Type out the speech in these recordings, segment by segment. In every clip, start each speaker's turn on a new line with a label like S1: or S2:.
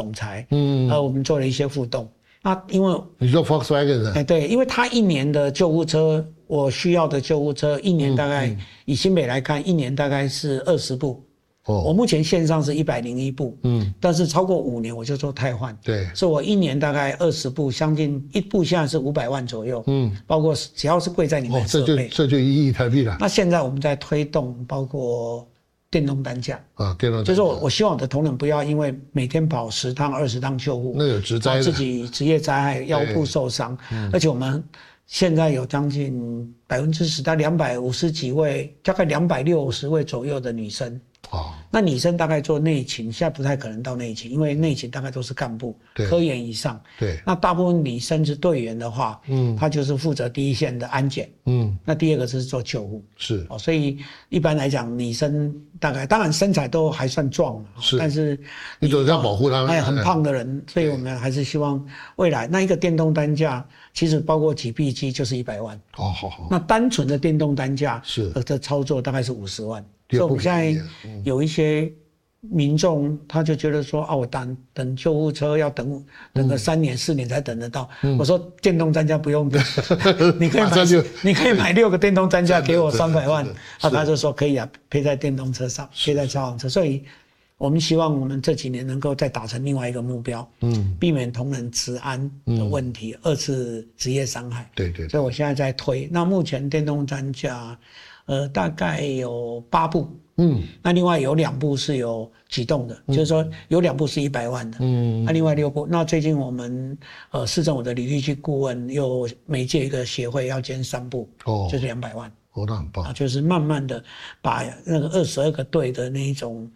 S1: 总裁，我们做了一些互动。那因为
S2: 你说 Volkswagen
S1: 对，因为他一年的救护车，我需要的救护车一年大概以新北来看，一年大概是20部。我目前线上是101部，但是超过5年我就做汰换，
S2: 对，
S1: 所以我一年大概20部，将近一部现在是500万左右，包括只要是贵在里面的设备，
S2: 这就1亿台币了。
S1: 那现在我们在推动包括电动担架
S2: 啊，电动担架，
S1: 就是我希望我的同仁不要因为每天跑10趟20趟救护，
S2: 那有职灾的，
S1: 自己职业灾害腰部受伤，而且我们现在有将近10%到250几位，大概260位左右的女生。那女生大概做内勤，现在不太可能到内勤，因为内勤大概都是干部、科员以上。
S2: 对，
S1: 那大部分女生是队员的话，她就是负责第一线的安检，那第二个是做救护，
S2: 是
S1: 所以一般来讲，女生大概当然身材都还算壮，但是
S2: 你总是要保护她们，
S1: 很胖的人，所以我们还是希望未来那一个电动担架，其实包括几臂机就是100万。好。那单纯的电动担架是的操作大概是50万。所以我们现在有一些民众，他就觉得说我等救护车要等个3年4年才等得到。我说电动担架不用等，你可以买6个电动担架给我300万。他就说可以啊，配在电动车上，配在消防车。所以我们希望我们这几年能够再达成另外一个目标，避免同仁职安的问题，2次职业伤害。对。所以我现在在推。那目前电动担架。大概有8部，那另外有2部是有启动的，就是说有2部是100万的，那另外6部，那最近我们市政府的履历局顾问又每届一个协会要捐3部，就是200万，
S2: 那很棒，
S1: 就是慢慢的把那个22个队的那一种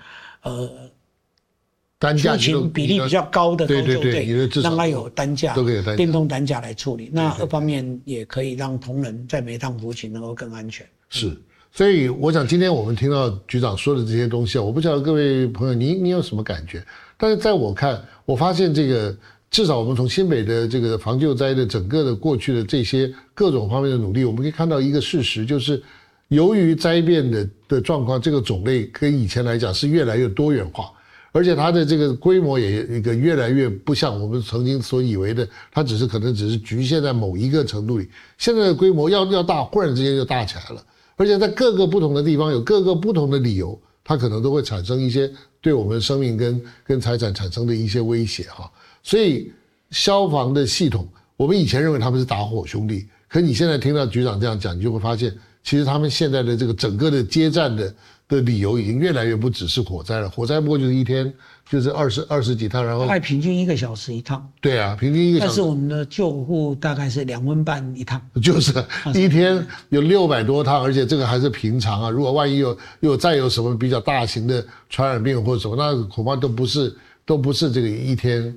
S2: 担架
S1: 比例比较高的搜救队，让它有担架，
S2: 都可以有担架，
S1: 电动担架来处理。那2方面也可以让同仁在每趟服勤能够更安全。
S2: 是，所以我想今天我们听到局长说的这些东西，我不晓得各位朋友你有什么感觉？但是在我看，我发现这个至少我们从新北的这个防救灾的整个的过去的这些各种方面的努力，我们可以看到一个事实，就是由于灾变的状况，这个种类跟以前来讲是越来越多元化。而且它的这个规模也一个越来越不像我们曾经所以为的，它可能只是局限在某一个程度里。现在的规模要大，忽然之间就大起来了。而且在各个不同的地方有各个不同的理由，它可能都会产生一些对我们生命跟财产产生的一些威胁哈。所以消防的系统，我们以前认为他们是打火兄弟，可你现在听到局长这样讲，你就会发现，其实他们现在的这个整个的接战的理由已经越来越不只是火灾了，火灾不过就是一天就是20几趟，然后
S1: 平均1个小时一趟。
S2: 对啊，平均1个小时。
S1: 但是我们的救护大概是2分半一趟，
S2: 就是一天有600多趟，而且这个还是平常啊。如果万一再有什么比较大型的传染病或者什么，那恐怕都不是这个一天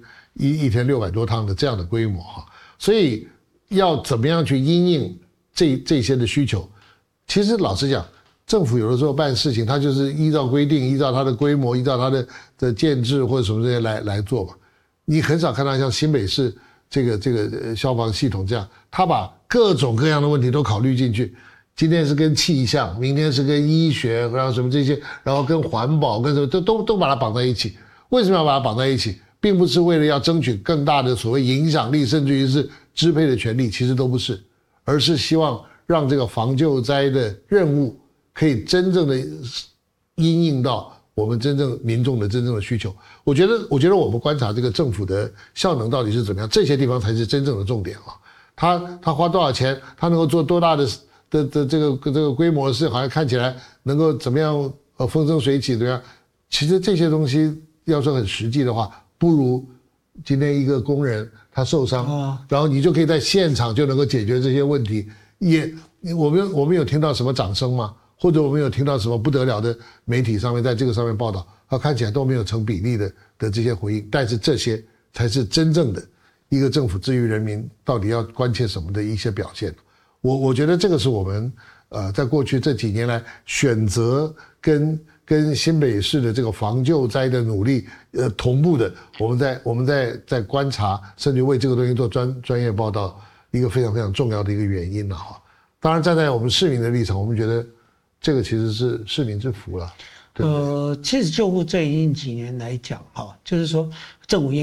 S2: 600多趟的这样的规模哈。所以要怎么样去因应这些的需求？其实老实讲，政府有的时候办事情，它就是依照规定，依照它的规模，依照它的建制或者什么这些来做嘛。你很少看到像新北市这个消防系统这样，他把各种各样的问题都考虑进去。今天是跟气象，明天是跟医学，然后什么这些，然后跟环保，跟什么都把它绑在一起。为什么要把它绑在一起？并不是为了要争取更大的所谓影响力，甚至于是支配的权利，其实都不是，而是希望让这个防救灾的任务可以真正的因应到我们真正民众的真正的需求。我觉得我们观察这个政府的效能到底是怎么样，这些地方才是真正的重点啊。他花多少钱，他能够做多大的这个规模的事，好像看起来能够怎么样风生水起怎么样？其实这些东西要说很实际的话，不如今天一个工人他受伤，然后你就可以在现场就能够解决这些问题。我们有听到什么掌声吗？或者我们有听到什么不得了的媒体上面在这个上面报道，看起来都没有成比例的这些回应，但是这些才是真正的一个政府至于人民到底要关切什么的一些表现。我觉得这个是我们在过去这几年来选择跟新北市的这个防救灾的努力同步的，我们在观察，甚至为这个东西做专业报道，一个非常非常重要的一个原因了哈。当然站在我们市民的立场，我们觉得这个其实是市民之福了。
S1: 其实救护这近几年来讲，就是说政府